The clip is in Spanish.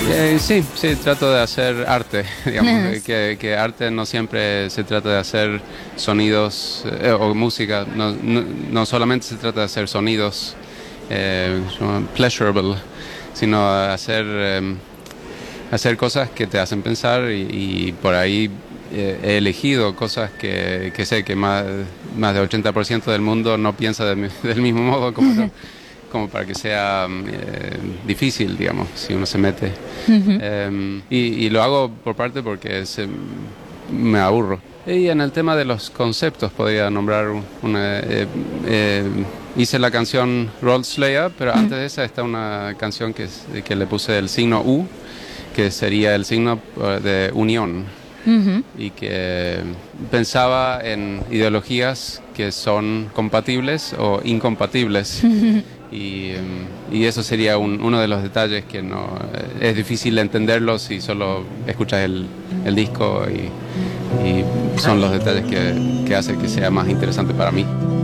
Sí, sí, trato de hacer arte, digamos, que arte no siempre se trata de hacer sonidos o música, no solamente se trata de hacer sonidos pleasurable, sino hacer cosas que te hacen pensar y por ahí he elegido cosas que sé que más del 80% del mundo no piensa del mismo modo como yo. Como para que sea difícil, digamos, si uno se mete. Y lo hago por parte porque me aburro. Y en el tema de los conceptos podría nombrar hice la canción Roll Slayer, pero antes de esa está una canción que le puse el signo U, que sería el signo de unión. Y que pensaba en ideologías que son compatibles o incompatibles. Y eso sería uno de los detalles que no es difícil entenderlo si solo escuchas el disco y son los detalles que hacen que sea más interesante para mí.